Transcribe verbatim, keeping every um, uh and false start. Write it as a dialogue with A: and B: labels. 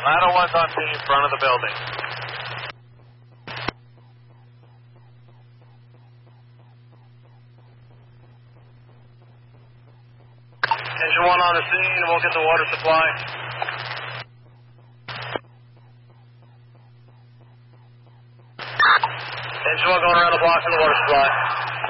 A: Ladder one's on scene, front of the building. Engine one on the scene, and we'll get the water supply. Engine one going around the block for the water supply.